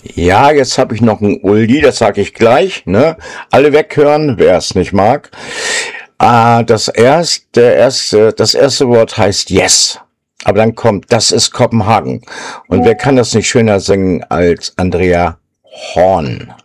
Ja, jetzt habe ich noch ein Oldie, das sage ich gleich, ne? Alle weghören, wer es nicht mag. Das erste Wort heißt Yes. Aber dann kommt, das ist Kopenhagen. Und wer kann das nicht schöner singen als Andrea Horn?